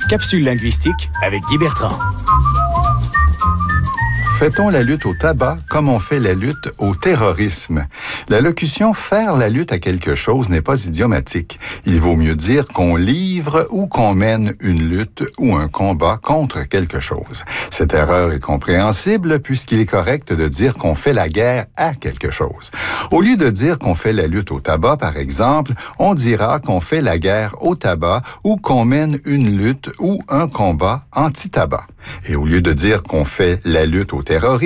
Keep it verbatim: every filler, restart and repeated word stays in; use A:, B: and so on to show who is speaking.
A: Capsule linguistique avec Guy Bertrand.
B: Fait-on la lutte au tabac comme on fait la lutte au terrorisme? La locution « faire la lutte à quelque chose » n'est pas idiomatique. Il vaut mieux dire qu'on livre ou qu'on mène une lutte ou un combat contre quelque chose. Cette erreur est compréhensible puisqu'il est correct de dire qu'on fait la guerre à quelque chose. Au lieu de dire qu'on fait la lutte au tabac, par exemple, on dira qu'on fait la guerre au tabac ou qu'on mène une lutte ou un combat anti-tabac. Et au lieu de dire qu'on fait la lutte au terrorisme,